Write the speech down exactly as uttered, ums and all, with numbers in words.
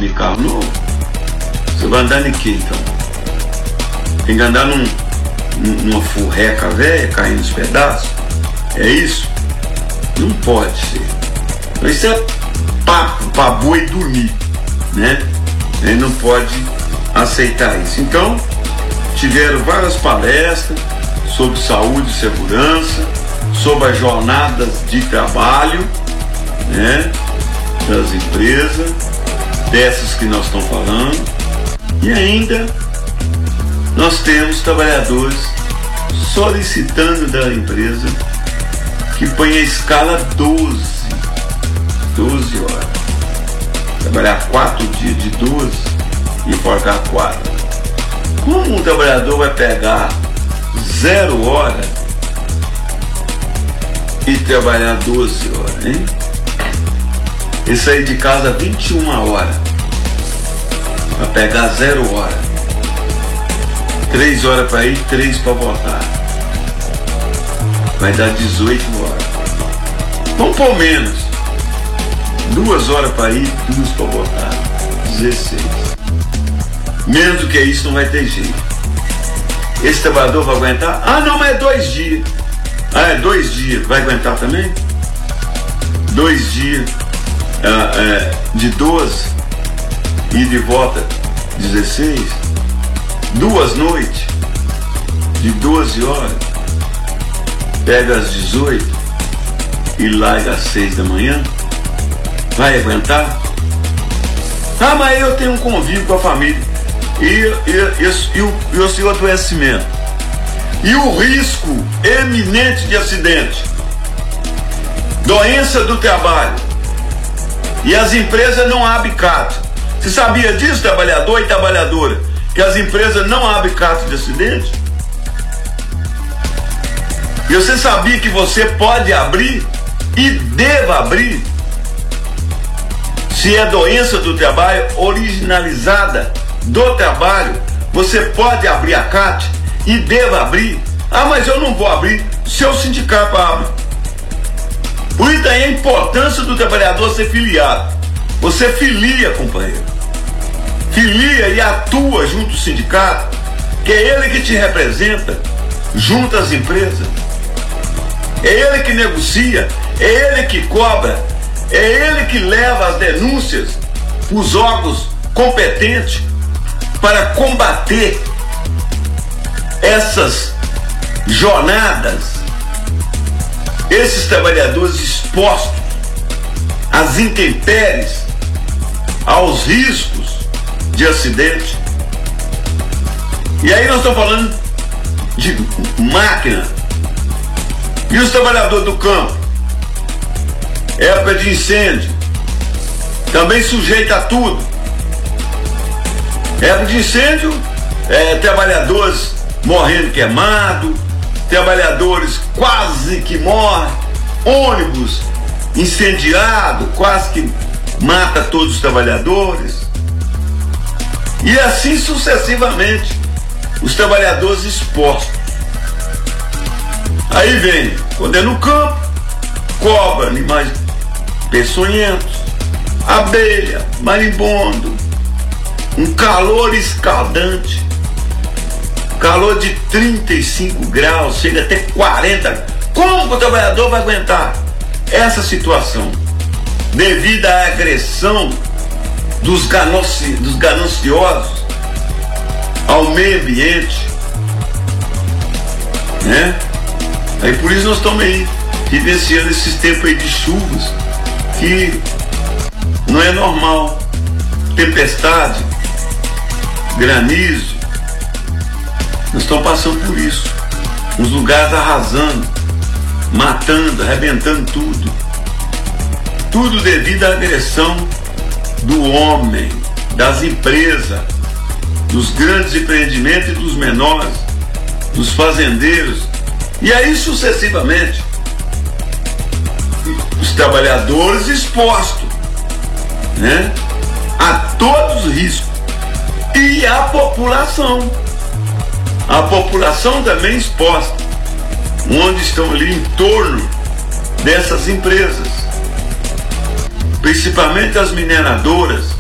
de carro novo. Você vai andar em quê, então? Tem que andar num, numa furreca velha, caindo nos pedaços? É isso? Não pode ser. Então isso é papo para boi dormir, né? Ele não pode aceitar isso. Então, tiveram várias palestras sobre saúde e segurança, sobre as jornadas de trabalho, né, das empresas, dessas que nós estamos falando. E ainda nós temos trabalhadores solicitando da empresa que ponha a escala doze horas. Trabalhar quatro dias de doze e folgar quatro. Como um trabalhador vai pegar zero hora e trabalhar doze horas, hein? E sair de casa vinte e uma horas para pegar zero hora. três horas para ir, três para voltar. Vai dar dezoito horas. Vamos por menos. duas horas para ir, duas para voltar. dezesseis. Menos do que isso não vai ter jeito. Esse trabalhador vai aguentar? Ah, não, mas é dois dias. Ah, é dois dias. Vai aguentar também? Dois dias ah, é, de doze e de volta dezesseis. Duas noites de doze horas. Pega às dezoito e larga às seis da manhã. Vai aguentar? Ah, mas eu tenho um convívio com a família. E, e, e, e, o, e o seu adoecimento. E o risco eminente de acidente. Doença do trabalho. E as empresas não abrem carta. Você sabia disso, trabalhador e trabalhadora? Que as empresas não abrem carta de acidente? E você sabia que você pode abrir e deva abrir? Se é doença do trabalho originalizada do trabalho, você pode abrir a C A T e deva abrir. Ah, mas eu não vou abrir. Seu sindicato abre. Por isso daí a importância do trabalhador ser filiado. Você filia, companheiro. Filia e atua junto ao sindicato, que é ele que te representa junto às empresas. É ele que negocia, é ele que cobra, é ele que leva as denúncias para os órgãos competentes para combater essas jornadas, esses trabalhadores expostos às intempéries, aos riscos de acidente. E aí nós estamos falando de máquina. E os trabalhadores do campo, época de incêndio, também sujeito a tudo. Época de incêndio, é, trabalhadores morrendo queimados, trabalhadores quase que morrem, ônibus incendiado, quase que mata todos os trabalhadores. E assim sucessivamente, os trabalhadores expostos. Aí vem, quando é no campo, cobra, animais peçonhentos, abelha, marimbondo, um calor escaldante, calor de trinta e cinco graus, chega até quarenta. Como o trabalhador vai aguentar essa situação? Devido à agressão dos, gananci, dos gananciosos ao meio ambiente, né? Aí por isso nós estamos aí vivenciando esses tempos aí de chuvas que não é normal. Tempestade, granizo, nós estamos passando por isso. Uns lugares arrasando, matando, arrebentando tudo. Tudo devido à agressão do homem, das empresas, dos grandes empreendimentos e dos menores, dos fazendeiros. E aí sucessivamente, os trabalhadores expostos, né, a todos os riscos. E a população, a população também exposta, onde estão ali em torno dessas empresas, principalmente as mineradoras,